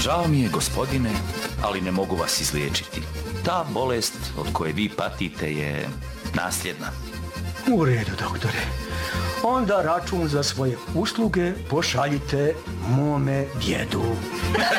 Žao mi je, gospodine, ali ne mogu vas izliječiti. Ta bolest od koje vi patite je nasljedna. U redu, doktore. Onda račun za svoje usluge pošaljite mome djedu.